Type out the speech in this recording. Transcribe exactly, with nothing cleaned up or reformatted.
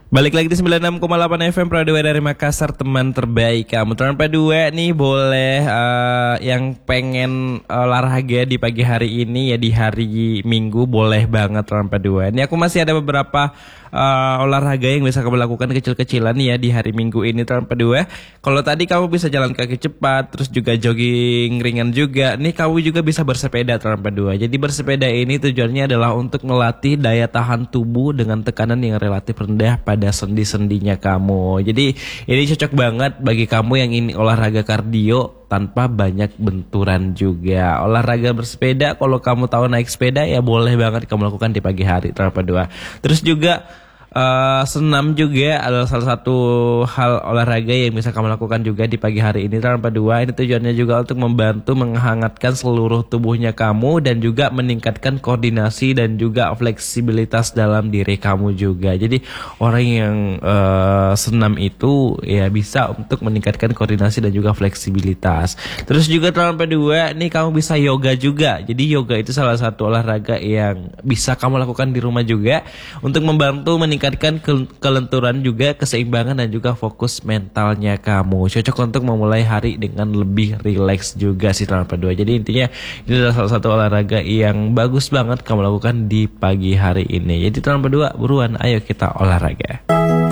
Balik lagi di sembilan puluh enam koma delapan F M Pradua dari Makassar, teman terbaik kamu. Teman Pradua nih boleh uh, yang pengen olahraga di pagi hari ini ya, di hari Minggu boleh banget teman Pradua. Ini aku masih ada beberapa uh, olahraga yang bisa kamu lakukan kecil-kecilan nih ya di hari Minggu ini teman Pradua. Kalau tadi kamu bisa jalan kaki cepat, terus juga jogging ringan juga. Nih kamu juga bisa bersepeda teman Pradua. Jadi bersepeda ini tujuannya adalah untuk melatih daya tahan tubuh dengan tekanan yang relatif rendah pada sendi-sendinya kamu. Jadi ini cocok banget bagi kamu yang ingin olahraga kardio tanpa banyak benturan juga. Olahraga bersepeda, kalau kamu tahu naik sepeda ya boleh banget kamu lakukan di pagi hari terapa dua. Terus juga Uh, senam juga adalah salah satu hal olahraga yang bisa kamu lakukan juga di pagi hari ini tanpa dua. Ini tujuannya juga untuk membantu menghangatkan seluruh tubuhnya kamu dan juga meningkatkan koordinasi dan juga fleksibilitas dalam diri kamu juga. Jadi orang yang uh, senam itu ya bisa untuk meningkatkan koordinasi dan juga fleksibilitas. Terus juga tanpa dua, nih kamu bisa yoga juga. Jadi yoga itu salah satu olahraga yang bisa kamu lakukan di rumah juga untuk membantu meningkatkan meningkatkan kelenturan juga, keseimbangan dan juga fokus mentalnya kamu. Cocok untuk memulai hari dengan lebih rileks juga sih teman dua. Jadi intinya ini adalah salah satu olahraga yang bagus banget kamu lakukan di pagi hari ini. Jadi teman dua, buruan ayo kita olahraga.